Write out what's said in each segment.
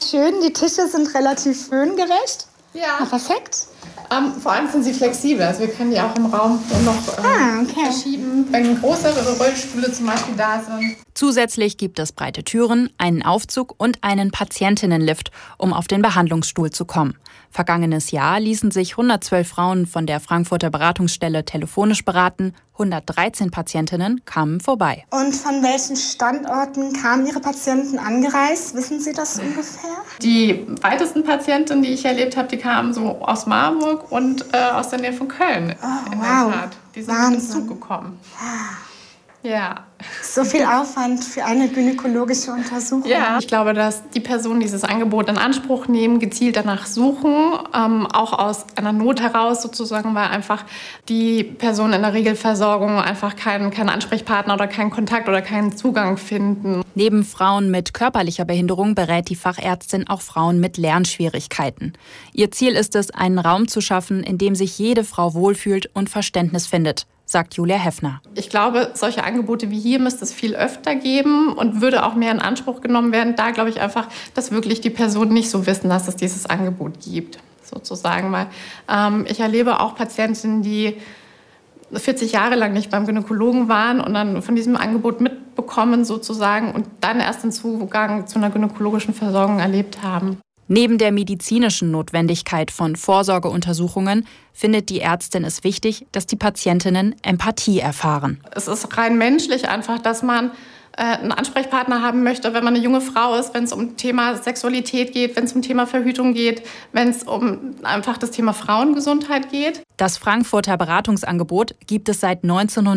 schön. Die Tische sind relativ höhengerecht. Ja. Perfekt. Vor allem sind sie flexibel. Also wir können die auch im Raum noch verschieben, wenn größere Rollstühle zum Beispiel da sind. Zusätzlich gibt es breite Türen, einen Aufzug und einen Patientinnenlift, um auf den Behandlungsstuhl zu kommen. Vergangenes Jahr ließen sich 112 Frauen von der Frankfurter Beratungsstelle telefonisch beraten. 113 Patientinnen kamen vorbei. Und von welchen Standorten kamen Ihre Patienten angereist? Wissen Sie das ungefähr? Die weitesten Patientinnen, die ich erlebt habe, die kamen so aus Marburg und aus der Nähe von Köln. Oh, in wow. der Tat. Die sind mit dem Zug gekommen. Ja. So viel Aufwand für eine gynäkologische Untersuchung. Ja, ich glaube, dass die Personen dieses Angebot in Anspruch nehmen, gezielt danach suchen, auch aus einer Not heraus sozusagen, weil einfach die Personen in der Regelversorgung einfach keinen Ansprechpartner oder keinen Kontakt oder keinen Zugang finden. Neben Frauen mit körperlicher Behinderung berät die Fachärztin auch Frauen mit Lernschwierigkeiten. Ihr Ziel ist es, einen Raum zu schaffen, in dem sich jede Frau wohlfühlt und Verständnis findet, sagt Julia Heffner. Ich glaube, solche Angebote wie hier müsste es viel öfter geben und würde auch mehr in Anspruch genommen werden. Da glaube ich einfach, dass wirklich die Personen nicht so wissen, dass es dieses Angebot gibt, sozusagen. Weil ich erlebe auch Patientinnen, die 40 Jahre lang nicht beim Gynäkologen waren und dann von diesem Angebot mitbekommen sozusagen und dann erst den Zugang zu einer gynäkologischen Versorgung erlebt haben. Neben der medizinischen Notwendigkeit von Vorsorgeuntersuchungen findet die Ärztin es wichtig, dass die Patientinnen Empathie erfahren. Es ist rein menschlich einfach, dass man einen Ansprechpartner haben möchte, wenn man eine junge Frau ist, wenn es um Thema Sexualität geht, wenn es um Thema Verhütung geht, wenn es um einfach das Thema Frauengesundheit geht. Das Frankfurter Beratungsangebot gibt es seit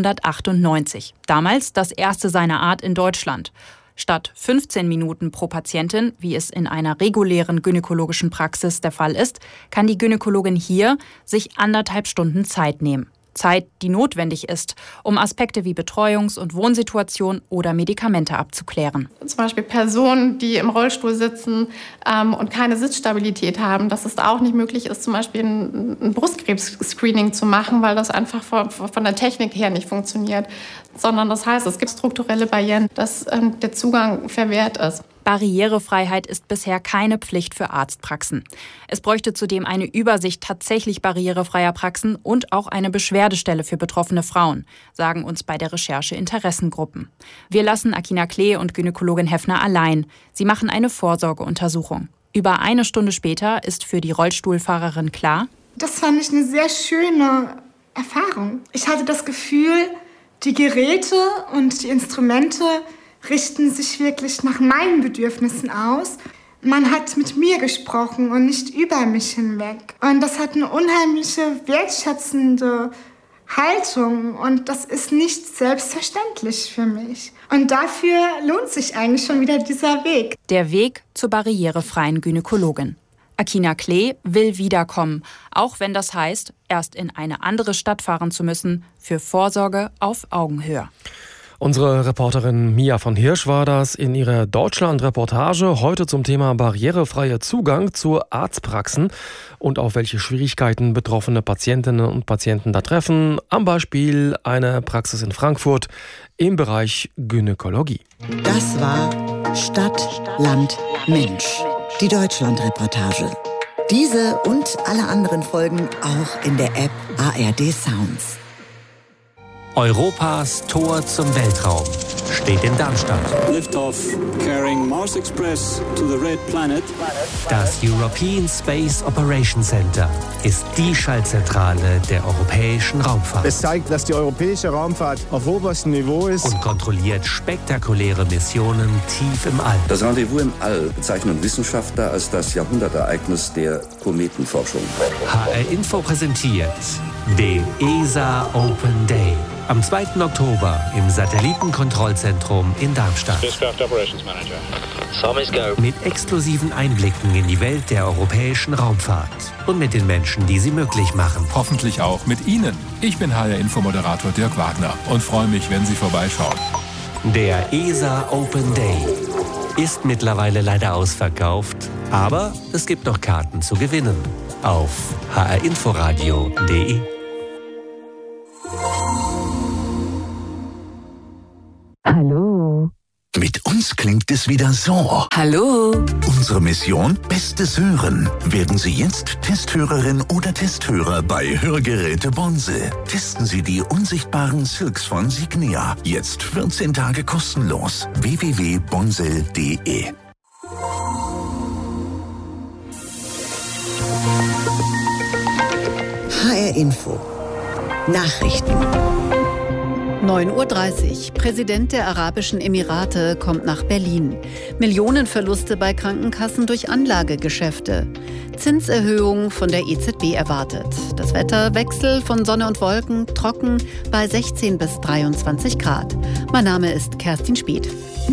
1998. Damals das erste seiner Art in Deutschland. Statt 15 Minuten pro Patientin, wie es in einer regulären gynäkologischen Praxis der Fall ist, kann die Gynäkologin hier sich 1,5 Stunden Zeit nehmen. Zeit, die notwendig ist, um Aspekte wie Betreuungs- und Wohnsituation oder Medikamente abzuklären. Zum Beispiel Personen, die im Rollstuhl sitzen und keine Sitzstabilität haben, dass es da auch nicht möglich ist, zum Beispiel ein Brustkrebs-Screening zu machen, weil das einfach von der Technik her nicht funktioniert. Sondern das heißt, es gibt strukturelle Barrieren, dass der Zugang verwehrt ist. Barrierefreiheit ist bisher keine Pflicht für Arztpraxen. Es bräuchte zudem eine Übersicht tatsächlich barrierefreier Praxen und auch eine Beschwerdestelle für betroffene Frauen, sagen uns bei der Recherche Interessengruppen. Wir lassen Akina Klee und Gynäkologin Heffner allein. Sie machen eine Vorsorgeuntersuchung. Über 1 Stunde später ist für die Rollstuhlfahrerin klar: Das fand ich eine sehr schöne Erfahrung. Ich hatte das Gefühl, die Geräte und die Instrumente richten sich wirklich nach meinen Bedürfnissen aus. Man hat mit mir gesprochen und nicht über mich hinweg. Und das hat eine unheimliche, wertschätzende Haltung. Und das ist nicht selbstverständlich für mich. Und dafür lohnt sich eigentlich schon wieder dieser Weg. Der Weg zur barrierefreien Gynäkologin. Akina Klee will wiederkommen, auch wenn das heißt, erst in eine andere Stadt fahren zu müssen, für Vorsorge auf Augenhöhe. Unsere Reporterin Mia von Hirsch war das in ihrer Deutschland-Reportage heute zum Thema barrierefreier Zugang zu Arztpraxen und auf welche Schwierigkeiten betroffene Patientinnen und Patienten da treffen, am Beispiel einer Praxis in Frankfurt im Bereich Gynäkologie. Das war Stadt, Land, Mensch, die Deutschland-Reportage. Diese und alle anderen Folgen auch in der App ARD Sounds. Europas Tor zum Weltraum steht in Darmstadt. Liftoff carrying Mars Express to the Red Planet. Das European Space Operations Center ist die Schaltzentrale der europäischen Raumfahrt. Es zeigt, dass die europäische Raumfahrt auf oberstem Niveau ist. Und kontrolliert spektakuläre Missionen tief im All. Das Rendezvous im All bezeichnen Wissenschaftler als das Jahrhundertereignis der Kometenforschung. HR Info präsentiert den ESA Open Day. Am 2. Oktober im Satellitenkontrollzentrum in Darmstadt. Mit exklusiven Einblicken in die Welt der europäischen Raumfahrt und mit den Menschen, die sie möglich machen. Hoffentlich auch mit Ihnen. Ich bin HR-Info-Moderator Dirk Wagner und freue mich, wenn Sie vorbeischauen. Der ESA Open Day ist mittlerweile leider ausverkauft, aber es gibt noch Karten zu gewinnen auf hrinforadio.de. Hallo. Mit Mit uns klingt es wieder so. Hallo. Unsere Mission: Bestes Hören. Werden Sie jetzt Testhörerin oder Testhörer bei Hörgeräte Bonse. Testen Sie die unsichtbaren Silks von Signia. Jetzt 14 Tage kostenlos. www.bonsel.de. HR Info. Nachrichten. 9:30 Uhr. Präsident der Arabischen Emirate kommt nach Berlin. Millionenverluste bei Krankenkassen durch Anlagegeschäfte. Zinserhöhung von der EZB erwartet. Das Wetter: Wechsel von Sonne und Wolken, trocken bei 16 bis 23 Grad. Mein Name ist Kerstin Spieth.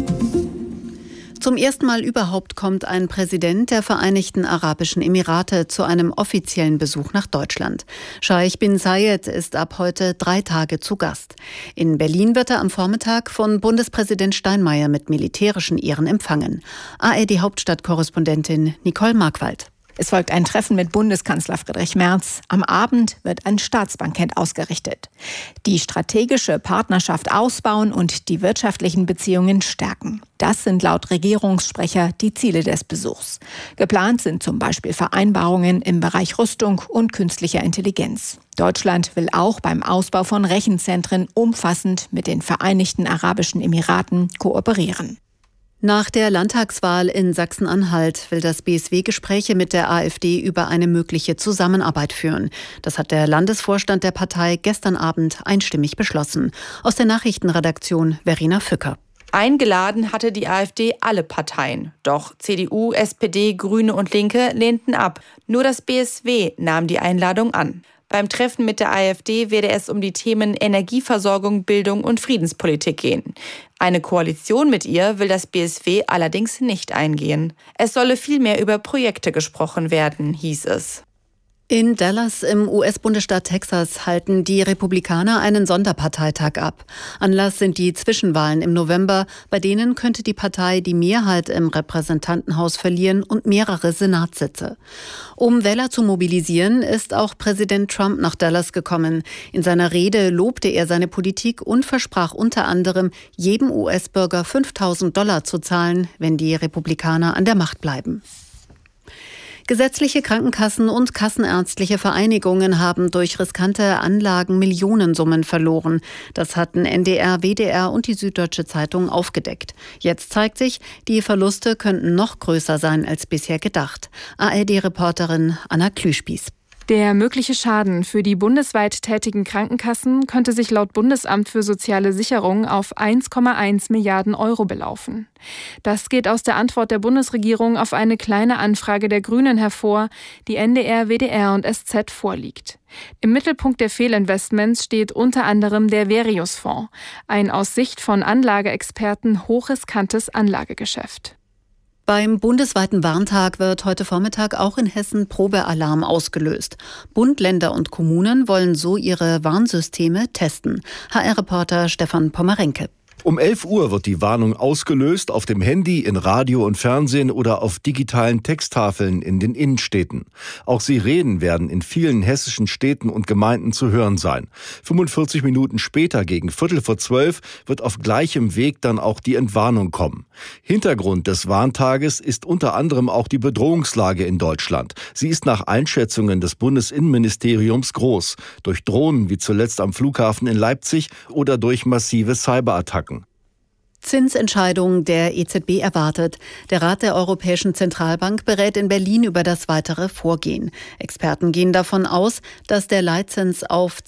Zum ersten Mal überhaupt kommt ein Präsident der Vereinigten Arabischen Emirate zu einem offiziellen Besuch nach Deutschland. Scheich bin Zayed ist ab heute 3 Tage zu Gast. In Berlin wird er am Vormittag von Bundespräsident Steinmeier mit militärischen Ehren empfangen. ARD-Hauptstadtkorrespondentin Nicole Markwald. Es folgt ein Treffen mit Bundeskanzler Friedrich Merz. Am Abend wird ein Staatsbankett ausgerichtet. Die strategische Partnerschaft ausbauen und die wirtschaftlichen Beziehungen stärken. Das sind laut Regierungssprecher die Ziele des Besuchs. Geplant sind zum Beispiel Vereinbarungen im Bereich Rüstung und künstlicher Intelligenz. Deutschland will auch beim Ausbau von Rechenzentren umfassend mit den Vereinigten Arabischen Emiraten kooperieren. Nach der Landtagswahl in Sachsen-Anhalt will das BSW Gespräche mit der AfD über eine mögliche Zusammenarbeit führen. Das hat der Landesvorstand der Partei gestern Abend einstimmig beschlossen. Aus der Nachrichtenredaktion Verena Fücker. Eingeladen hatte die AfD alle Parteien. Doch CDU, SPD, Grüne und Linke lehnten ab. Nur das BSW nahm die Einladung an. Beim Treffen mit der AfD werde es um die Themen Energieversorgung, Bildung und Friedenspolitik gehen. Eine Koalition mit ihr will das BSW allerdings nicht eingehen. Es solle vielmehr über Projekte gesprochen werden, hieß es. In Dallas im US-Bundesstaat Texas halten die Republikaner einen Sonderparteitag ab. Anlass sind die Zwischenwahlen im November, bei denen könnte die Partei die Mehrheit im Repräsentantenhaus verlieren und mehrere Senatssitze. Um Wähler zu mobilisieren, ist auch Präsident Trump nach Dallas gekommen. In seiner Rede lobte er seine Politik und versprach unter anderem, jedem US-Bürger $5.000 zu zahlen, wenn die Republikaner an der Macht bleiben. Gesetzliche Krankenkassen und kassenärztliche Vereinigungen haben durch riskante Anlagen Millionensummen verloren. Das hatten NDR, WDR und die Süddeutsche Zeitung aufgedeckt. Jetzt zeigt sich, die Verluste könnten noch größer sein als bisher gedacht. ARD-Reporterin Anna Klüspieß. Der mögliche Schaden für die bundesweit tätigen Krankenkassen könnte sich laut Bundesamt für soziale Sicherung auf 1,1 Milliarden Euro belaufen. Das geht aus der Antwort der Bundesregierung auf eine kleine Anfrage der Grünen hervor, die NDR, WDR und SZ vorliegt. Im Mittelpunkt der Fehlinvestments steht unter anderem der Verius-Fonds, ein aus Sicht von Anlageexperten hochriskantes Anlagegeschäft. Beim bundesweiten Warntag wird heute Vormittag auch in Hessen Probealarm ausgelöst. Bund, Länder und Kommunen wollen so ihre Warnsysteme testen. HR-Reporter Stefan Pommerenke. Um 11 Uhr wird die Warnung ausgelöst auf dem Handy, in Radio und Fernsehen oder auf digitalen Texttafeln in den Innenstädten. Auch Sirenen werden in vielen hessischen Städten und Gemeinden zu hören sein. 45 Minuten später, gegen 11:45, wird auf gleichem Weg dann auch die Entwarnung kommen. Hintergrund des Warntages ist unter anderem auch die Bedrohungslage in Deutschland. Sie ist nach Einschätzungen des Bundesinnenministeriums groß. Durch Drohnen wie zuletzt am Flughafen in Leipzig oder durch massive Cyberattacken. Zinsentscheidung der EZB erwartet. Der Rat der Europäischen Zentralbank berät in Berlin über das weitere Vorgehen. Experten gehen davon aus, dass der Leitzins auf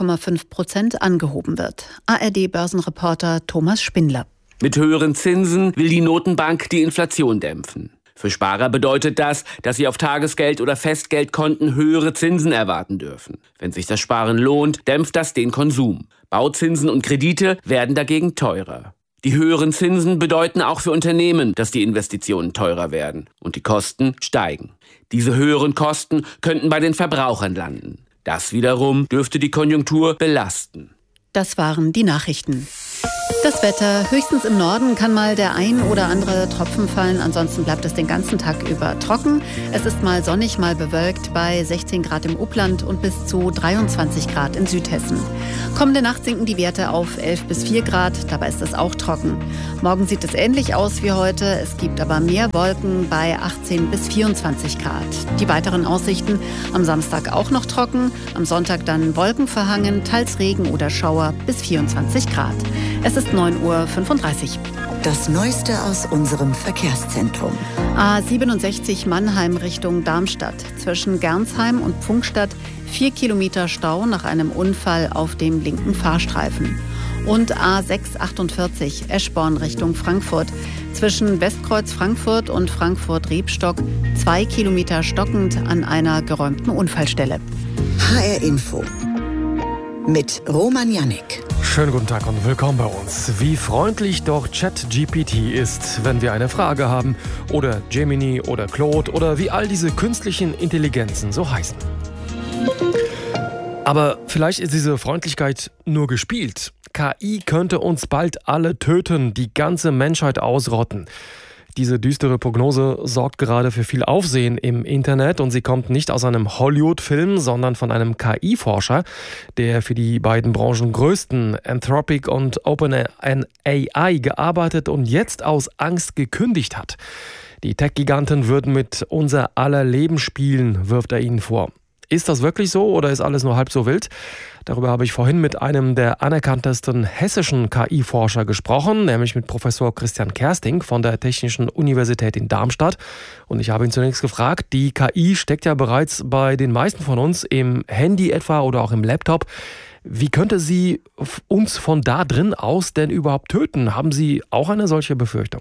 2,5% angehoben wird. ARD-Börsenreporter Thomas Spindler. Mit höheren Zinsen will die Notenbank die Inflation dämpfen. Für Sparer bedeutet das, dass sie auf Tagesgeld- oder Festgeldkonten höhere Zinsen erwarten dürfen. Wenn sich das Sparen lohnt, dämpft das den Konsum. Bauzinsen und Kredite werden dagegen teurer. Die höheren Zinsen bedeuten auch für Unternehmen, dass die Investitionen teurer werden und die Kosten steigen. Diese höheren Kosten könnten bei den Verbrauchern landen. Das wiederum dürfte die Konjunktur belasten. Das waren die Nachrichten. Das Wetter. Höchstens im Norden kann mal der ein oder andere Tropfen fallen. Ansonsten bleibt es den ganzen Tag über trocken. Es ist mal sonnig, mal bewölkt bei 16 Grad im Upland und bis zu 23 Grad in Südhessen. Kommende Nacht sinken die Werte auf 11 bis 4 Grad. Dabei ist es auch trocken. Morgen sieht es ähnlich aus wie heute. Es gibt aber mehr Wolken bei 18 bis 24 Grad. Die weiteren Aussichten: am Samstag auch noch trocken, am Sonntag dann wolkenverhangen, teils Regen oder Schauer bis 24 Grad. Es ist 9:35 Uhr. Das Neueste aus unserem Verkehrszentrum. A67 Mannheim Richtung Darmstadt. Zwischen Gernsheim und Pfungstadt 4 Kilometer Stau nach einem Unfall auf dem linken Fahrstreifen. Und A648 Eschborn Richtung Frankfurt. Zwischen Westkreuz Frankfurt und Frankfurt-Rebstock 2 Kilometer stockend an einer geräumten Unfallstelle. HR Info mit Roman Jannik. Schönen guten Tag und willkommen bei uns. Wie freundlich doch ChatGPT ist, wenn wir eine Frage haben, oder Gemini oder Claude oder wie all diese künstlichen Intelligenzen so heißen. Aber vielleicht ist diese Freundlichkeit nur gespielt. KI könnte uns bald alle töten, die ganze Menschheit ausrotten. Diese düstere Prognose sorgt gerade für viel Aufsehen im Internet und sie kommt nicht aus einem Hollywood-Film, sondern von einem KI-Forscher, der für die beiden branchengrößten Anthropic und OpenAI gearbeitet und jetzt aus Angst gekündigt hat. Die Tech-Giganten würden mit unser aller Leben spielen, wirft er ihnen vor. Ist das wirklich so oder ist alles nur halb so wild? Darüber habe ich vorhin mit einem der anerkanntesten hessischen KI-Forscher gesprochen, nämlich mit Professor Christian Kersting von der Technischen Universität in Darmstadt. Und ich habe ihn zunächst gefragt, die KI steckt ja bereits bei den meisten von uns im Handy etwa oder auch im Laptop. Wie könnte sie uns von da drin aus denn überhaupt töten? Haben Sie auch eine solche Befürchtung?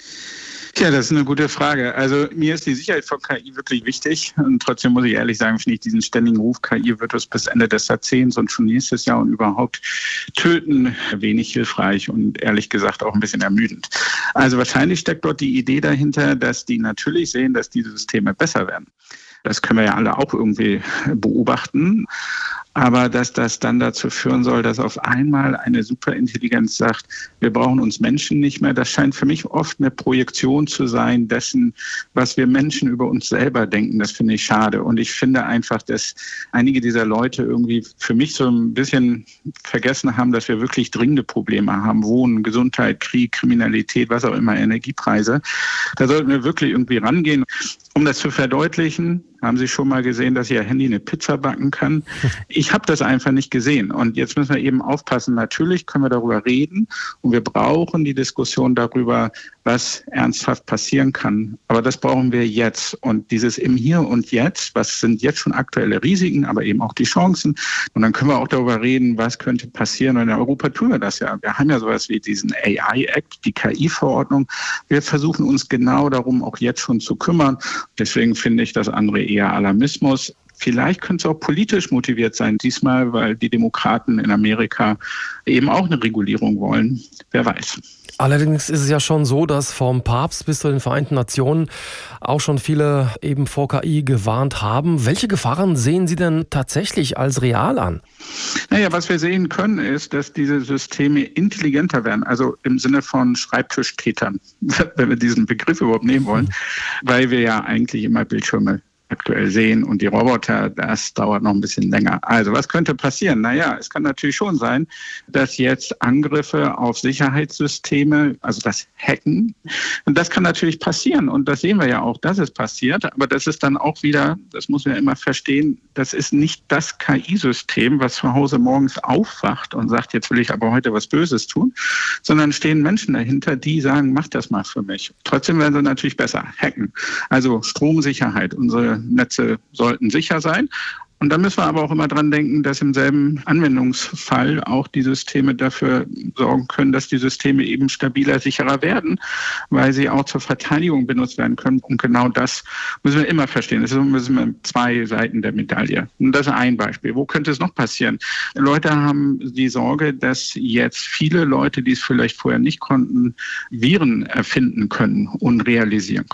Ja, das ist eine gute Frage. Also mir ist die Sicherheit von KI wirklich wichtig. Und trotzdem muss ich ehrlich sagen, finde ich diesen ständigen Ruf, KI wird uns bis Ende des Jahrzehnts und schon nächstes Jahr und überhaupt töten, wenig hilfreich und ehrlich gesagt auch ein bisschen ermüdend. Also wahrscheinlich steckt dort die Idee dahinter, dass die natürlich sehen, dass diese Systeme besser werden. Das können wir ja alle auch irgendwie beobachten. Aber dass das dann dazu führen soll, dass auf einmal eine Superintelligenz sagt, wir brauchen uns Menschen nicht mehr, das scheint für mich oft eine Projektion zu sein dessen, was wir Menschen über uns selber denken. Das finde ich schade. Und ich finde einfach, dass einige dieser Leute irgendwie für mich so ein bisschen vergessen haben, dass wir wirklich dringende Probleme haben. Wohnen, Gesundheit, Krieg, Kriminalität, was auch immer, Energiepreise. Da sollten wir wirklich irgendwie rangehen. Um das zu verdeutlichen, haben Sie schon mal gesehen, dass Ihr Handy eine Pizza backen kann? Ich habe das einfach nicht gesehen. Und jetzt müssen wir eben aufpassen. Natürlich können wir darüber reden und wir brauchen die Diskussion darüber, was ernsthaft passieren kann. Aber das brauchen wir jetzt. Und dieses im Hier und Jetzt, was sind jetzt schon aktuelle Risiken, aber eben auch die Chancen. Und dann können wir auch darüber reden, was könnte passieren. Und in Europa tun wir das ja. Wir haben ja sowas wie diesen AI-Act, die KI-Verordnung. Wir versuchen uns genau darum auch jetzt schon zu kümmern. Deswegen finde ich das andere eher Alarmismus. Vielleicht könnte es auch politisch motiviert sein, diesmal, weil die Demokraten in Amerika eben auch eine Regulierung wollen. Wer weiß. Allerdings ist es ja schon so, dass vom Papst bis zu den Vereinten Nationen auch schon viele eben vor KI gewarnt haben. Welche Gefahren sehen Sie denn tatsächlich als real an? Naja, was wir sehen können, ist, dass diese Systeme intelligenter werden, also im Sinne von Schreibtischtätern, wenn wir diesen Begriff überhaupt nehmen wollen, weil wir ja eigentlich immer Bildschirme aktuell sehen und die Roboter, das dauert noch ein bisschen länger. Also was könnte passieren? Naja, es kann natürlich schon sein, dass jetzt Angriffe auf Sicherheitssysteme, also das Hacken, und das kann natürlich passieren und das sehen wir ja auch, dass es passiert, aber das ist dann auch wieder, das muss man ja immer verstehen, das ist nicht das KI-System, was zu Hause morgens aufwacht und sagt, jetzt will ich aber heute was Böses tun, sondern stehen Menschen dahinter, die sagen, mach das mal für mich. Trotzdem werden sie natürlich besser hacken. Also Stromsicherheit, unsere Netze sollten sicher sein. Und da müssen wir aber auch immer dran denken, dass im selben Anwendungsfall auch die Systeme dafür sorgen können, dass die Systeme eben stabiler, sicherer werden, weil sie auch zur Verteidigung benutzt werden können. Und genau das müssen wir immer verstehen. Das müssen zwei Seiten der Medaille. Und das ist ein Beispiel. Wo könnte es noch passieren? Leute haben die Sorge, dass jetzt viele Leute, die es vielleicht vorher nicht konnten, Viren erfinden können und realisieren können.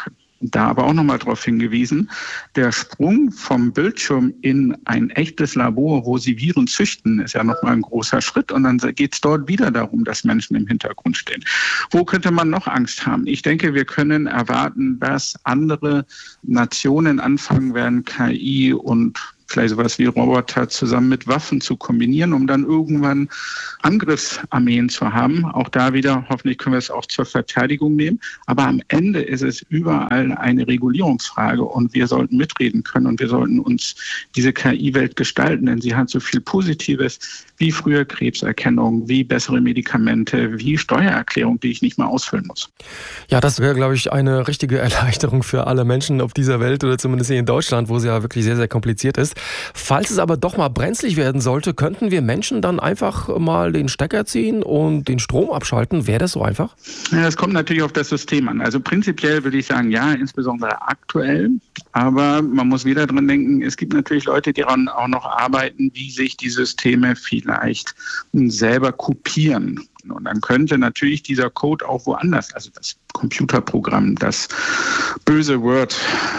Da aber auch nochmal darauf hingewiesen, der Sprung vom Bildschirm in ein echtes Labor, wo sie Viren züchten, ist ja nochmal ein großer Schritt. Und dann geht es dort wieder darum, dass Menschen im Hintergrund stehen. Wo könnte man noch Angst haben? Ich denke, wir können erwarten, dass andere Nationen anfangen werden, KI und vielleicht sowas wie Roboter zusammen mit Waffen zu kombinieren, um dann irgendwann Angriffsarmeen zu haben. Auch da wieder, hoffentlich können wir es auch zur Verteidigung nehmen. Aber am Ende ist es überall eine Regulierungsfrage und wir sollten mitreden können und wir sollten uns diese KI-Welt gestalten, denn sie hat so viel Positives wie frühe Krebserkennung, wie bessere Medikamente, wie Steuererklärung, die ich nicht mehr ausfüllen muss. Ja, das wäre, glaube ich, eine richtige Erleichterung für alle Menschen auf dieser Welt oder zumindest hier in Deutschland, wo sie ja wirklich sehr, sehr kompliziert ist. Falls es aber doch mal brenzlig werden sollte, könnten wir Menschen dann einfach mal den Stecker ziehen und den Strom abschalten? Wäre das so einfach? Ja, das kommt natürlich auf das System an. Also prinzipiell würde ich sagen, ja, insbesondere aktuell. Aber man muss wieder dran denken, es gibt natürlich Leute, die daran auch noch arbeiten, wie sich die Systeme vielleicht selber kopieren. Und dann könnte natürlich dieser Code auch woanders, also das Computerprogramm, das böse Word,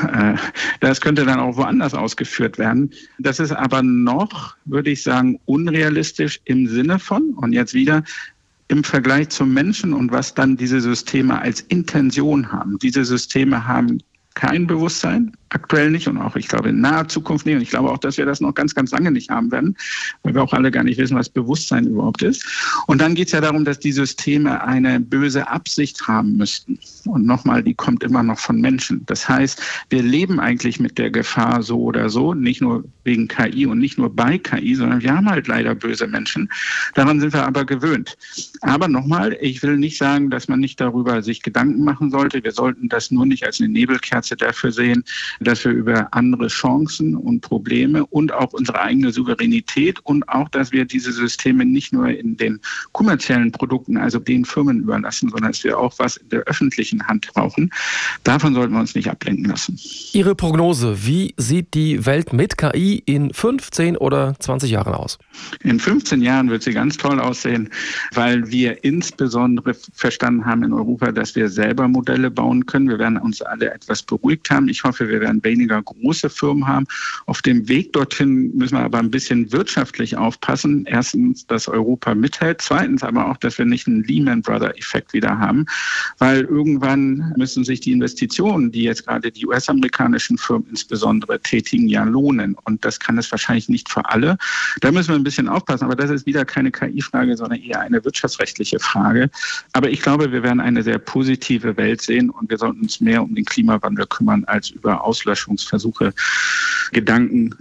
das könnte dann auch woanders ausgeführt werden. Das ist aber noch, würde ich sagen, unrealistisch im Sinne von, und jetzt wieder, im Vergleich zum Menschen und was dann diese Systeme als Intention haben. Diese Systeme haben kein Bewusstsein, aktuell nicht und auch, ich glaube, in naher Zukunft nicht. Und ich glaube auch, dass wir das noch ganz, ganz lange nicht haben werden, weil wir auch alle gar nicht wissen, was Bewusstsein überhaupt ist. Und dann geht es ja darum, dass die Systeme eine böse Absicht haben müssten. Und nochmal, die kommt immer noch von Menschen. Das heißt, wir leben eigentlich mit der Gefahr so oder so, nicht nur wegen KI und nicht nur bei KI, sondern wir haben halt leider böse Menschen. Daran sind wir aber gewöhnt. Aber nochmal, ich will nicht sagen, dass man nicht darüber sich Gedanken machen sollte. Wir sollten das nur nicht als eine Nebelkerze dafür sehen, dass wir über andere Chancen und Probleme und auch unsere eigene Souveränität und auch, dass wir diese Systeme nicht nur in den kommerziellen Produkten, also den Firmen überlassen, sondern dass wir auch was in der öffentlichen Hand brauchen. Davon sollten wir uns nicht ablenken lassen. Ihre Prognose, wie sieht die Welt mit KI in 15 oder 20 Jahren aus? In 15 Jahren wird sie ganz toll aussehen, weil wir insbesondere verstanden haben in Europa, dass wir selber Modelle bauen können. Wir werden uns alle etwas beruhigt haben. Ich hoffe, wir werden weniger große Firmen haben. Auf dem Weg dorthin müssen wir aber ein bisschen wirtschaftlich aufpassen. Erstens, dass Europa mithält. Zweitens aber auch, dass wir nicht einen Lehman Brothers-Effekt wieder haben, weil irgendwann müssen sich die Investitionen, die jetzt gerade die US-amerikanischen Firmen insbesondere tätigen, ja lohnen. Und das kann es wahrscheinlich nicht für alle. Da müssen wir ein bisschen aufpassen. Aber das ist wieder keine KI-Frage, sondern eher eine wirtschaftsrechtliche Frage. Aber ich glaube, wir werden eine sehr positive Welt sehen und wir sollten uns mehr um den Klimawandel kümmern als über Auslöschungsversuche, Gedanken,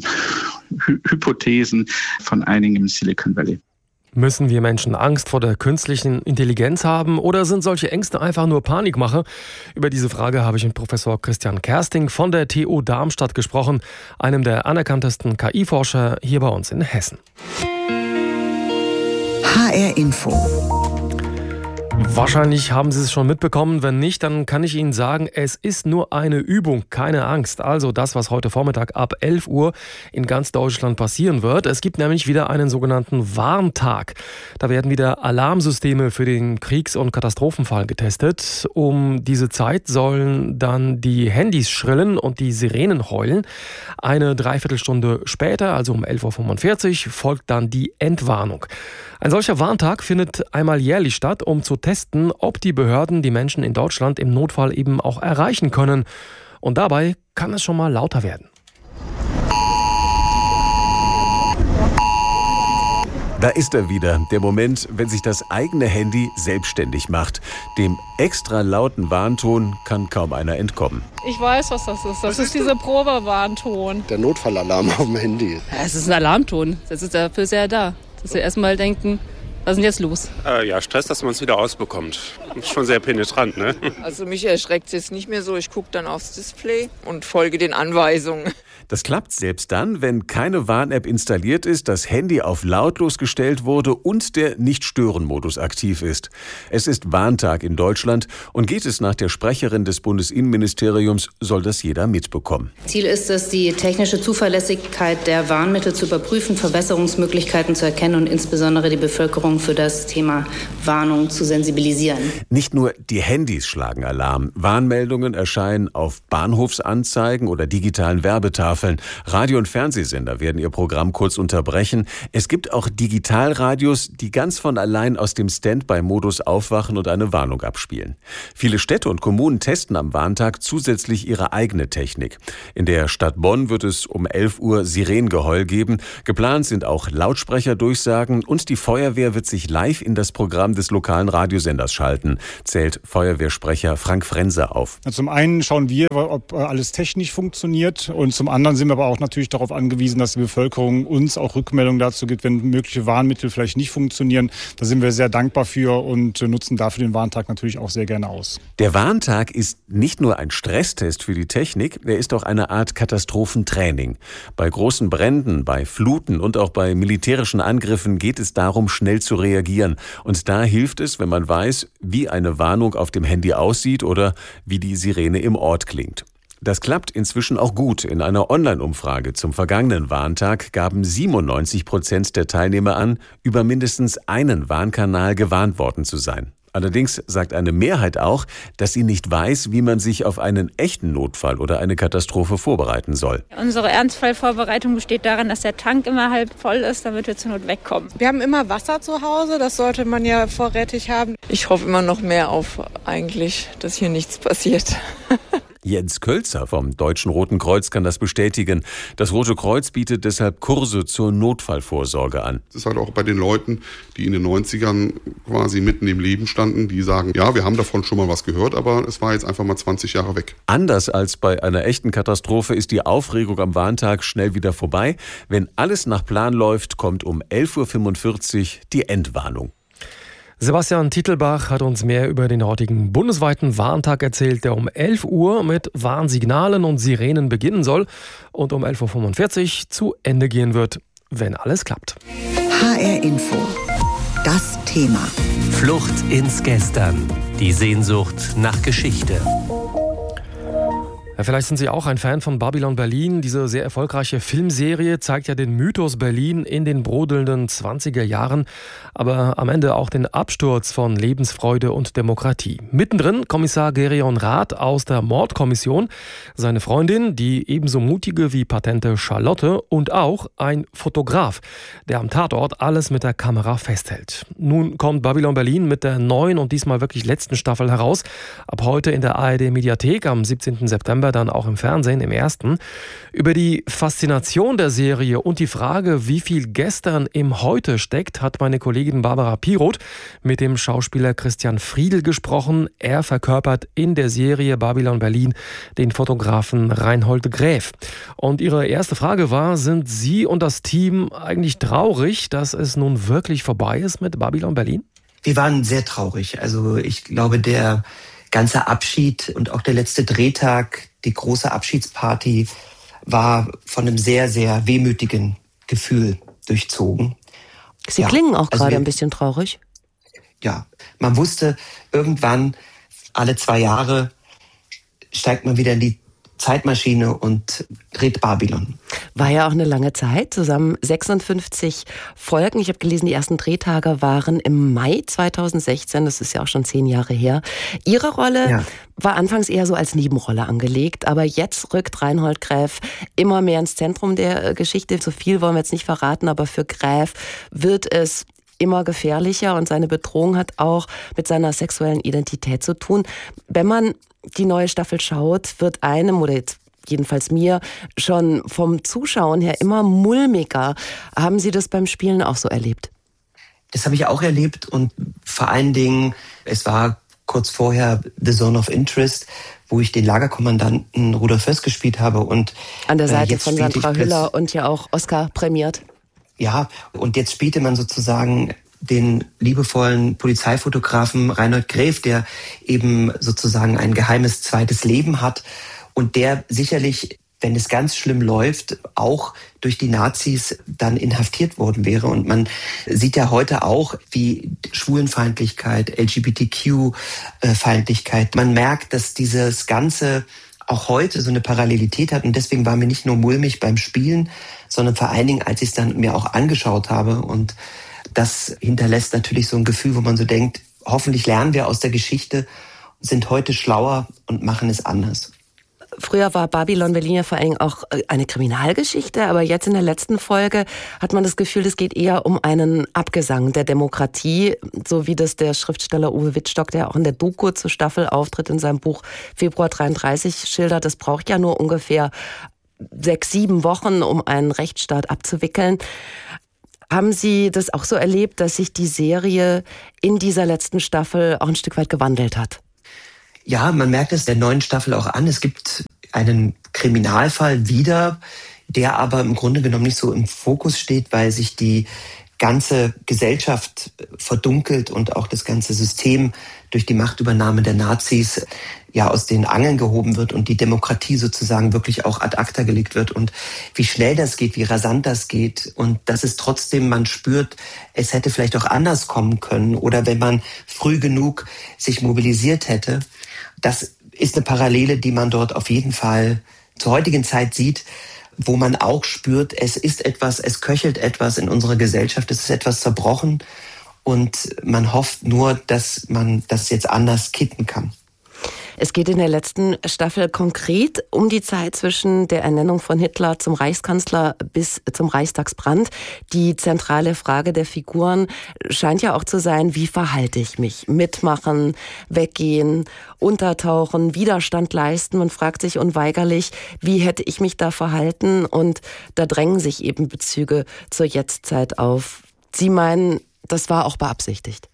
Hypothesen von einigen im Silicon Valley. Müssen wir Menschen Angst vor der künstlichen Intelligenz haben oder sind solche Ängste einfach nur Panikmache? Über diese Frage habe ich mit Professor Christian Kersting von der TU Darmstadt gesprochen, einem der anerkanntesten KI-Forscher hier bei uns in Hessen. HR Info. Wahrscheinlich haben Sie es schon mitbekommen. Wenn nicht, dann kann ich Ihnen sagen, es ist nur eine Übung, keine Angst. Also das, was heute Vormittag ab 11 Uhr in ganz Deutschland passieren wird. Es gibt nämlich wieder einen sogenannten Warntag. Da werden wieder Alarmsysteme für den Kriegs- und Katastrophenfall getestet. Um diese Zeit sollen dann die Handys schrillen und die Sirenen heulen. Eine Dreiviertelstunde später, also um 11.45 Uhr, folgt dann die Entwarnung. Ein solcher Warntag findet einmal jährlich statt, um zu testen, ob die Behörden die Menschen in Deutschland im Notfall eben auch erreichen können. Und dabei kann es schon mal lauter werden. Da ist er wieder, der Moment, wenn sich das eigene Handy selbstständig macht. Dem extra lauten Warnton kann kaum einer entkommen. Ich weiß, was das ist. Das ist dieser Probewarnton. Der Notfallalarm auf dem Handy. Ja, es ist ein Alarmton. Das ist dafür sehr da. Dass wir erstmal denken, was ist denn jetzt los? Ja, Stress, dass man es wieder ausbekommt. Ist schon sehr penetrant, ne? Also mich erschreckt es jetzt nicht mehr so. Ich gucke dann aufs Display und folge den Anweisungen. Das klappt selbst dann, wenn keine Warn-App installiert ist, das Handy auf lautlos gestellt wurde und der Nicht-Stören-Modus aktiv ist. Es ist Warntag in Deutschland und geht es nach der Sprecherin des Bundesinnenministeriums, soll das jeder mitbekommen. Ziel ist es, die technische Zuverlässigkeit der Warnmittel zu überprüfen, Verbesserungsmöglichkeiten zu erkennen und insbesondere die Bevölkerung für das Thema Warnung zu sensibilisieren. Nicht nur die Handys schlagen Alarm. Warnmeldungen erscheinen auf Bahnhofsanzeigen oder digitalen Werbetafeln. Radio- und Fernsehsender werden ihr Programm kurz unterbrechen. Es gibt auch Digitalradios, die ganz von allein aus dem Standby-Modus aufwachen und eine Warnung abspielen. Viele Städte und Kommunen testen am Warntag zusätzlich ihre eigene Technik. In der Stadt Bonn wird es um 11 Uhr Sirenengeheul geben. Geplant sind auch Lautsprecherdurchsagen und die Feuerwehr wird sich live in das Programm des lokalen Radiosenders schalten, zählt Feuerwehrsprecher Frank Frense auf. Zum einen schauen wir, ob alles technisch funktioniert, und zum anderen sind wir aber auch natürlich darauf angewiesen, dass die Bevölkerung uns auch Rückmeldungen dazu gibt, wenn mögliche Warnmittel vielleicht nicht funktionieren. Da sind wir sehr dankbar für und nutzen dafür den Warntag natürlich auch sehr gerne aus. Der Warntag ist nicht nur ein Stresstest für die Technik, er ist auch eine Art Katastrophentraining. Bei großen Bränden, bei Fluten und auch bei militärischen Angriffen geht es darum, schnell zu reagieren. Und da hilft es, wenn man weiß, wie eine Warnung auf dem Handy aussieht oder wie die Sirene im Ort klingt. Das klappt inzwischen auch gut. In einer Online-Umfrage zum vergangenen Warntag gaben 97% der Teilnehmer an, über mindestens einen Warnkanal gewarnt worden zu sein. Allerdings sagt eine Mehrheit auch, dass sie nicht weiß, wie man sich auf einen echten Notfall oder eine Katastrophe vorbereiten soll. Unsere Ernstfallvorbereitung besteht darin, dass der Tank immer halb voll ist, damit wir zur Not wegkommen. Wir haben immer Wasser zu Hause, das sollte man ja vorrätig haben. Ich hoffe immer noch mehr auf eigentlich, dass hier nichts passiert. Jens Kölzer vom Deutschen Roten Kreuz kann das bestätigen. Das Rote Kreuz bietet deshalb Kurse zur Notfallvorsorge an. Das ist halt auch bei den Leuten, die in den 90ern quasi mitten im Leben standen, die sagen, ja, wir haben davon schon mal was gehört, aber es war jetzt einfach mal 20 Jahre weg. Anders als bei einer echten Katastrophe ist die Aufregung am Warntag schnell wieder vorbei. Wenn alles nach Plan läuft, kommt um 11.45 Uhr die Endwarnung. Sebastian Titelbach hat uns mehr über den heutigen bundesweiten Warntag erzählt, der um 11 Uhr mit Warnsignalen und Sirenen beginnen soll und um 11.45 Uhr zu Ende gehen wird, wenn alles klappt. HR Info. Das Thema. Flucht ins Gestern. Die Sehnsucht nach Geschichte. Ja, vielleicht sind Sie auch ein Fan von Babylon Berlin. Diese sehr erfolgreiche Filmserie zeigt ja den Mythos Berlin in den brodelnden 20er Jahren, aber am Ende auch den Absturz von Lebensfreude und Demokratie. Mittendrin Kommissar Gerion Rath aus der Mordkommission, seine Freundin, die ebenso mutige wie patente Charlotte und auch ein Fotograf, der am Tatort alles mit der Kamera festhält. Nun kommt Babylon Berlin mit der neuen und diesmal wirklich letzten Staffel heraus. Ab heute in der ARD-Mediathek, am 17. September dann auch im Fernsehen, im ersten. Über die Faszination der Serie und die Frage, wie viel gestern im Heute steckt, hat meine Kollegin Barbara Piroth mit dem Schauspieler Christian Friedl gesprochen. Er verkörpert in der Serie Babylon Berlin den Fotografen Reinhold Gräf. Und ihre erste Frage war, sind Sie und das Team eigentlich traurig, dass es nun wirklich vorbei ist mit Babylon Berlin? Wir waren sehr traurig. Also ich glaube, der ganze Abschied und auch der letzte Drehtag, die große Abschiedsparty, war von einem sehr, sehr wehmütigen Gefühl durchzogen. Sie klingen auch gerade ein bisschen traurig. Ja, man wusste, irgendwann, alle 2 Jahre, steigt man wieder in die Zeitmaschine und dreht Babylon. War ja auch eine lange Zeit, zusammen 56 Folgen. Ich habe gelesen, die ersten Drehtage waren im Mai 2016, das ist ja auch schon 10 Jahre her. Ihre Rolle war anfangs eher so als Nebenrolle angelegt, aber jetzt rückt Reinhold Gräf immer mehr ins Zentrum der Geschichte. So viel wollen wir jetzt nicht verraten, aber für Gräf wird es immer gefährlicher und seine Bedrohung hat auch mit seiner sexuellen Identität zu tun. Wenn man die neue Staffel schaut, wird einem, oder jetzt jedenfalls mir, schon vom Zuschauen her immer mulmiger. Haben Sie das beim Spielen auch so erlebt? Das habe ich auch erlebt und vor allen Dingen, es war kurz vorher The Zone of Interest, wo ich den Lagerkommandanten Rudolf Föss gespielt habe. Und an der Seite von Sandra Hüller und ja auch Oscar prämiert. Ja, und jetzt spielte man sozusagen den liebevollen Polizeifotografen Reinhold Gräf, der eben sozusagen ein geheimes zweites Leben hat und der sicherlich, wenn es ganz schlimm läuft, auch durch die Nazis dann inhaftiert worden wäre. Und man sieht ja heute auch, wie Schwulenfeindlichkeit, LGBTQ-Feindlichkeit, man merkt, dass dieses Ganze auch heute so eine Parallelität hat. Und deswegen war mir nicht nur mulmig beim Spielen, sondern vor allen Dingen, als ich es dann mir auch angeschaut habe. Und das hinterlässt natürlich so ein Gefühl, wo man so denkt, hoffentlich lernen wir aus der Geschichte, sind heute schlauer und machen es anders. Früher war Babylon Berlin ja vor allem auch eine Kriminalgeschichte, aber jetzt in der letzten Folge hat man das Gefühl, es geht eher um einen Abgesang der Demokratie, so wie das der Schriftsteller Uwe Wittstock, der auch in der Doku zur Staffel auftritt, in seinem Buch Februar 33 schildert. Es braucht ja nur ungefähr 6-7 Wochen, um einen Rechtsstaat abzuwickeln. Haben Sie das auch so erlebt, dass sich die Serie in dieser letzten Staffel auch ein Stück weit gewandelt hat? Ja, man merkt es der neuen Staffel auch an. Es gibt einen Kriminalfall wieder, der aber im Grunde genommen nicht so im Fokus steht, weil sich die ganze Gesellschaft verdunkelt und auch das ganze System durch die Machtübernahme der Nazis ja aus den Angeln gehoben wird und die Demokratie sozusagen wirklich auch ad acta gelegt wird. Und wie schnell das geht, wie rasant das geht und dass es trotzdem, man spürt, es hätte vielleicht auch anders kommen können oder wenn man früh genug sich mobilisiert hätte. Das ist eine Parallele, die man dort auf jeden Fall zur heutigen Zeit sieht, wo man auch spürt, es ist etwas, es köchelt etwas in unserer Gesellschaft, es ist etwas zerbrochen und man hofft nur, dass man das jetzt anders kitten kann. Es geht in der letzten Staffel konkret um die Zeit zwischen der Ernennung von Hitler zum Reichskanzler bis zum Reichstagsbrand. Die zentrale Frage der Figuren scheint ja auch zu sein, wie verhalte ich mich? Mitmachen, weggehen, untertauchen, Widerstand leisten. Man fragt sich unweigerlich, wie hätte ich mich da verhalten? Und da drängen sich eben Bezüge zur Jetztzeit auf. Sie meinen, das war auch beabsichtigt?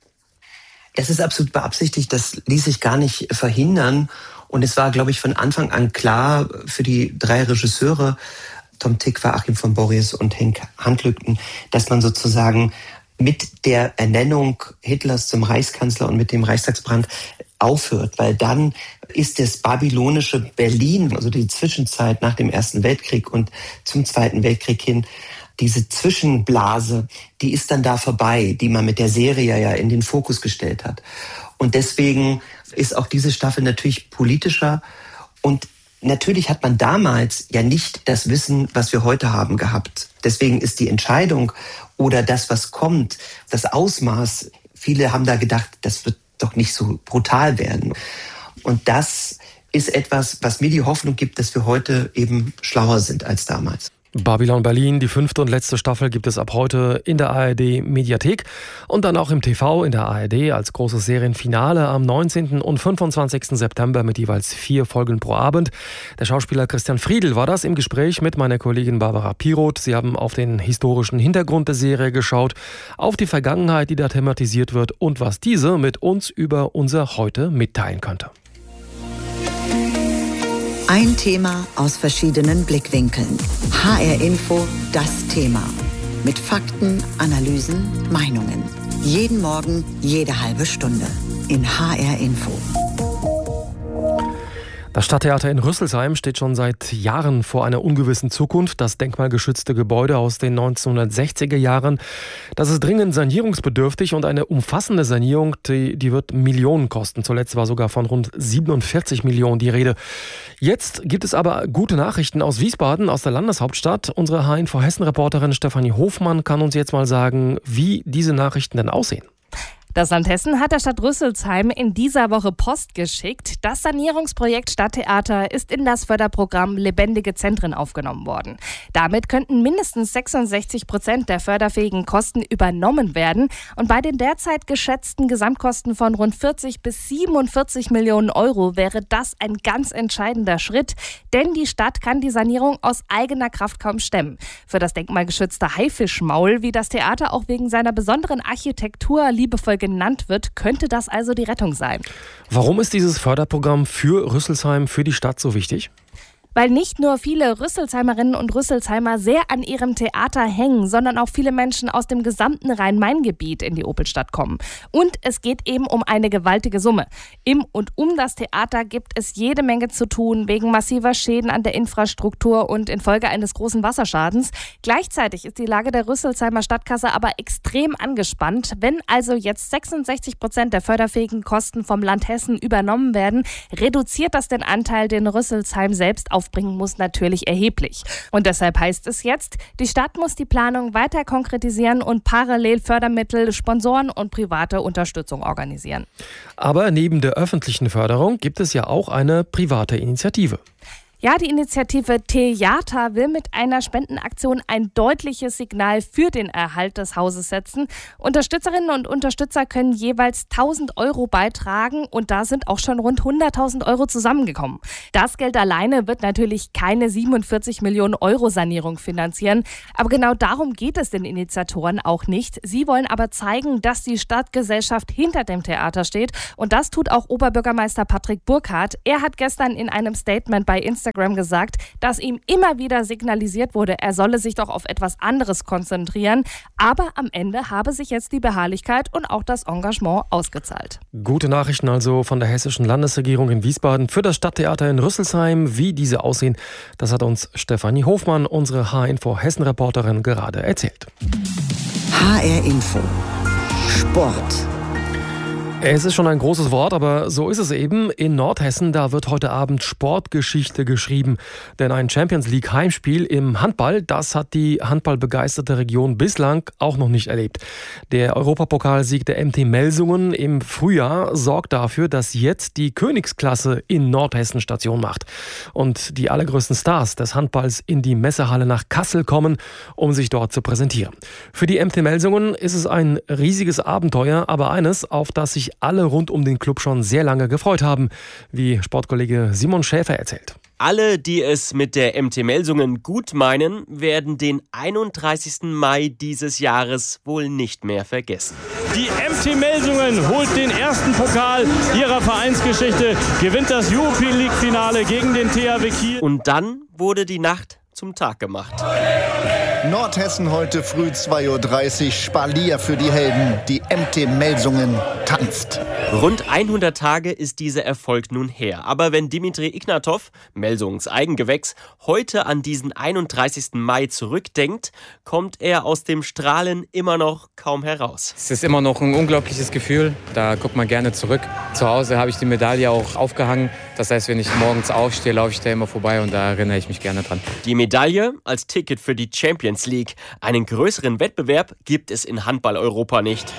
Es ist absolut beabsichtigt, das ließ sich gar nicht verhindern. Und es war, glaube ich, von Anfang an klar für die 3 Regisseure, Tom Tykwer, Achim von Borries und Henk Handlügten, dass man sozusagen mit der Ernennung Hitlers zum Reichskanzler und mit dem Reichstagsbrand aufhört. Weil dann ist das babylonische Berlin, also die Zwischenzeit nach dem Ersten Weltkrieg und zum Zweiten Weltkrieg hin, diese Zwischenblase, die ist dann da vorbei, die man mit der Serie ja in den Fokus gestellt hat. Und deswegen ist auch diese Staffel natürlich politischer. Und natürlich hat man damals ja nicht das Wissen, was wir heute haben, gehabt. Deswegen ist die Entscheidung oder das, was kommt, das Ausmaß, viele haben da gedacht, das wird doch nicht so brutal werden. Und das ist etwas, was mir die Hoffnung gibt, dass wir heute eben schlauer sind als damals. Babylon Berlin, die 5. und letzte Staffel gibt es ab heute in der ARD-Mediathek und dann auch im TV in der ARD als großes Serienfinale am 19. und 25. September mit jeweils 4 Folgen pro Abend. Der Schauspieler Christian Friedl war das im Gespräch mit meiner Kollegin Barbara Piroth. Sie haben auf den historischen Hintergrund der Serie geschaut, auf die Vergangenheit, die da thematisiert wird und was diese mit uns über unser Heute mitteilen könnte. Ein Thema aus verschiedenen Blickwinkeln. HR Info, das Thema. Mit Fakten, Analysen, Meinungen. Jeden Morgen, jede halbe Stunde. In HR Info. Das Stadttheater in Rüsselsheim steht schon seit Jahren vor einer ungewissen Zukunft. Das denkmalgeschützte Gebäude aus den 1960er Jahren, das ist dringend sanierungsbedürftig und eine umfassende Sanierung, die wird Millionen kosten. Zuletzt war sogar von rund 47 Millionen die Rede. Jetzt gibt es aber gute Nachrichten aus Wiesbaden, aus der Landeshauptstadt. Unsere HR-Info Hessen-Reporterin Stefanie Hofmann kann uns jetzt mal sagen, wie diese Nachrichten denn aussehen. Das Land Hessen hat der Stadt Rüsselsheim in dieser Woche Post geschickt. Das Sanierungsprojekt Stadttheater ist in das Förderprogramm Lebendige Zentren aufgenommen worden. Damit könnten mindestens 66% der förderfähigen Kosten übernommen werden. Und bei den derzeit geschätzten Gesamtkosten von rund 40 bis 47 Millionen Euro wäre das ein ganz entscheidender Schritt. Denn die Stadt kann die Sanierung aus eigener Kraft kaum stemmen. Für das denkmalgeschützte Haifischmaul, wie das Theater auch wegen seiner besonderen Architektur liebevoll genannt wird, könnte das also die Rettung sein. Warum ist dieses Förderprogramm für Rüsselsheim, für die Stadt so wichtig? Weil nicht nur viele Rüsselsheimerinnen und Rüsselsheimer sehr an ihrem Theater hängen, sondern auch viele Menschen aus dem gesamten Rhein-Main-Gebiet in die Opelstadt kommen. Und es geht eben um eine gewaltige Summe. Im und um das Theater gibt es jede Menge zu tun, wegen massiver Schäden an der Infrastruktur und infolge eines großen Wasserschadens. Gleichzeitig ist die Lage der Rüsselsheimer Stadtkasse aber extrem angespannt. Wenn also jetzt 66% der förderfähigen Kosten vom Land Hessen übernommen werden, reduziert das den Anteil, den Rüsselsheim selbst aufbringen muss, natürlich erheblich. Und deshalb heißt es jetzt, die Stadt muss die Planung weiter konkretisieren und parallel Fördermittel, Sponsoren und private Unterstützung organisieren. Aber neben der öffentlichen Förderung gibt es ja auch eine private Initiative. Ja, die Initiative Theata will mit einer Spendenaktion ein deutliches Signal für den Erhalt des Hauses setzen. Unterstützerinnen und Unterstützer können jeweils 1.000 € beitragen und da sind auch schon rund 100.000 € zusammengekommen. Das Geld alleine wird natürlich keine 47 Millionen € Sanierung finanzieren, aber genau darum geht es den Initiatoren auch nicht. Sie wollen aber zeigen, dass die Stadtgesellschaft hinter dem Theater steht und das tut auch Oberbürgermeister Patrick Burkhardt. Er hat gestern in einem Statement bei Instagram gesagt, dass ihm immer wieder signalisiert wurde, er solle sich doch auf etwas anderes konzentrieren. Aber am Ende habe sich jetzt die Beharrlichkeit und auch das Engagement ausgezahlt. Gute Nachrichten also von der hessischen Landesregierung in Wiesbaden für das Stadttheater in Rüsselsheim. Wie diese aussehen, das hat uns Stefanie Hofmann, unsere HR-Info Hessen-Reporterin, gerade erzählt. HR Info Sport. Es ist schon ein großes Wort, aber so ist es eben. In Nordhessen, da wird heute Abend Sportgeschichte geschrieben. Denn ein Champions-League-Heimspiel im Handball, das hat die handballbegeisterte Region bislang auch noch nicht erlebt. Der Europapokalsieg der MT Melsungen im Frühjahr sorgt dafür, dass jetzt die Königsklasse in Nordhessen Station macht. Und die allergrößten Stars des Handballs in die Messehalle nach Kassel kommen, um sich dort zu präsentieren. Für die MT Melsungen ist es ein riesiges Abenteuer, aber eines, auf das sich alle rund um den Club schon sehr lange gefreut haben, wie Sportkollege Simon Schäfer erzählt. Alle, die es mit der MT Melsungen gut meinen, werden den 31. Mai dieses Jahres wohl nicht mehr vergessen. Die MT Melsungen holt den ersten Pokal ihrer Vereinsgeschichte, gewinnt das European League Finale gegen den THW Kiel. Und dann wurde die Nacht zum Tag gemacht. Nordhessen heute früh 2:30 Uhr, Spalier für die Helden. Die MT Melsungen tanzt. Rund 100 Tage ist dieser Erfolg nun her. Aber wenn Dimitri Ignatov, Melsungens Eigengewächs, heute an diesen 31. Mai zurückdenkt, kommt er aus dem Strahlen immer noch kaum heraus. Es ist immer noch ein unglaubliches Gefühl. Da guckt man gerne zurück. Zu Hause habe ich die Medaille auch aufgehangen. Das heißt, wenn ich morgens aufstehe, laufe ich da immer vorbei und da erinnere ich mich gerne dran. Die Medaille als Ticket für die Champions League. Einen größeren Wettbewerb gibt es in Handball-Europa nicht.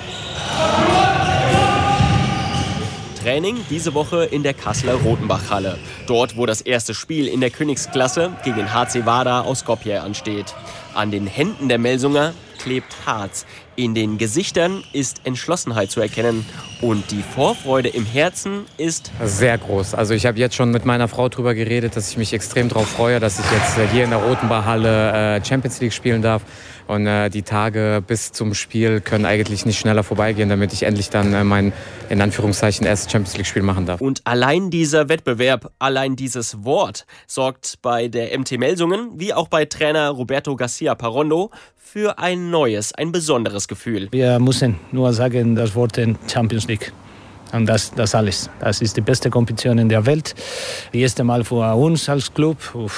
Training diese Woche in der Kasseler Rotenbachhalle. Dort, wo das erste Spiel in der Königsklasse gegen HC Vardar aus Skopje ansteht. An den Händen der Melsunger klebt Harz. In den Gesichtern ist Entschlossenheit zu erkennen. Und die Vorfreude im Herzen ist sehr groß. Also ich habe jetzt schon mit meiner Frau darüber geredet, dass ich mich extrem darauf freue, dass ich jetzt hier in der Rotenbachhalle Champions League spielen darf. Und die Tage bis zum Spiel können eigentlich nicht schneller vorbeigehen, damit ich endlich dann mein, in Anführungszeichen, erstes Champions League-Spiel machen darf. Und allein dieser Wettbewerb, allein dieses Wort sorgt bei der MT Melsungen, wie auch bei Trainer Roberto Garcia Parondo, für ein neues, ein besonderes Gefühl. Wir müssen nur sagen, das Wort Champions League. Und das alles. Das ist die beste Kompetition in der Welt. Das erste Mal für uns als Club.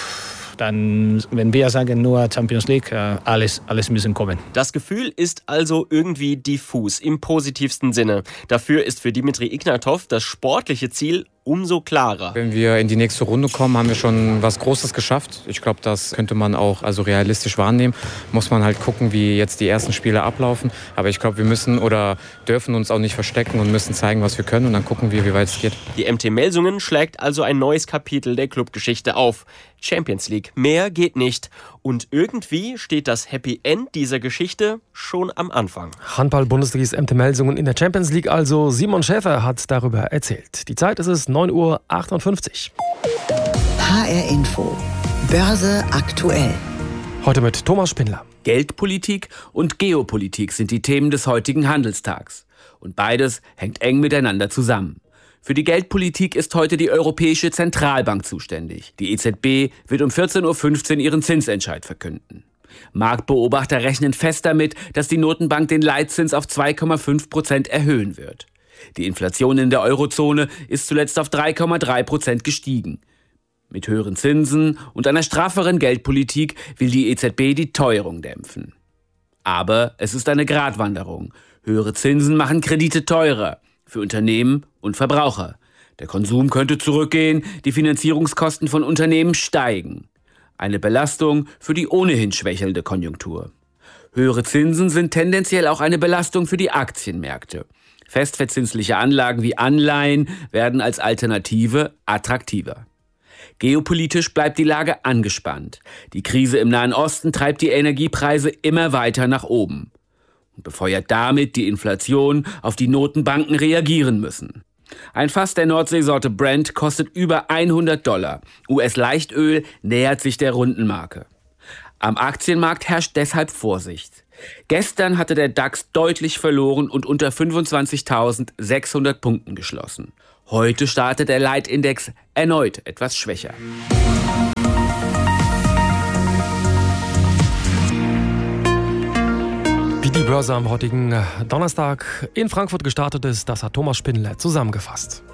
Dann, wenn wir sagen nur Champions League, alles müssen kommen. Das Gefühl ist also irgendwie diffus, im positivsten Sinne. Dafür ist für Dimitri Ignatov das sportliche Ziel umso klarer. Wenn wir in die nächste Runde kommen, haben wir schon was Großes geschafft. Ich glaube, das könnte man auch realistisch wahrnehmen. Muss man halt gucken, wie jetzt die ersten Spiele ablaufen. Aber ich glaube, wir müssen oder dürfen uns auch nicht verstecken und müssen zeigen, was wir können. Und dann gucken wir, wie weit es geht. Die MT Melsungen schlägt also ein neues Kapitel der Clubgeschichte auf. Champions League. Mehr geht nicht. Und irgendwie steht das Happy End dieser Geschichte schon am Anfang. Handball-Bundesligist MT Melsungen in der Champions League, also Simon Schäfer hat darüber erzählt. Die Zeit ist es 9:58 Uhr. HR Info. Börse aktuell. Heute mit Thomas Spindler. Geldpolitik und Geopolitik sind die Themen des heutigen Handelstags. Und beides hängt eng miteinander zusammen. Für die Geldpolitik ist heute die Europäische Zentralbank zuständig. Die EZB wird um 14:15 Uhr ihren Zinsentscheid verkünden. Marktbeobachter rechnen fest damit, dass die Notenbank den Leitzins auf 2,5% erhöhen wird. Die Inflation in der Eurozone ist zuletzt auf 3,3% gestiegen. Mit höheren Zinsen und einer strafferen Geldpolitik will die EZB die Teuerung dämpfen. Aber es ist eine Gratwanderung. Höhere Zinsen machen Kredite teurer. Für Unternehmen und Verbraucher. Der Konsum könnte zurückgehen, die Finanzierungskosten von Unternehmen steigen. Eine Belastung für die ohnehin schwächelnde Konjunktur. Höhere Zinsen sind tendenziell auch eine Belastung für die Aktienmärkte. Festverzinsliche Anlagen wie Anleihen werden als Alternative attraktiver. Geopolitisch bleibt die Lage angespannt. Die Krise im Nahen Osten treibt die Energiepreise immer weiter nach oben und befeuert damit die Inflation, auf die Notenbanken reagieren müssen. Ein Fass der Nordseesorte Brent kostet über $100. US-Leichtöl nähert sich der Rundenmarke. Am Aktienmarkt herrscht deshalb Vorsicht. Gestern hatte der DAX deutlich verloren und unter 25.600 Punkten geschlossen. Heute startet der Leitindex erneut etwas schwächer. Wie die Börse am heutigen Donnerstag in Frankfurt gestartet ist, das hat Thomas Spindler zusammengefasst.